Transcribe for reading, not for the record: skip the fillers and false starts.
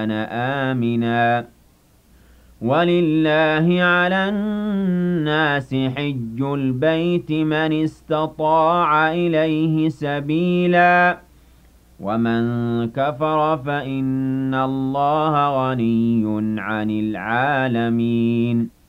آمِنًا وَلِلَّهِ عَلَى النَّاسِ حِجُّ الْبَيْتِ مَنِ اسْتَطَاعَ إِلَيْهِ سَبِيلًا ۚ وَمَن كَفَرَ فَإِنَّ اللَّهَ غَنِيٌّ عَنِ الْعَالَمِينَ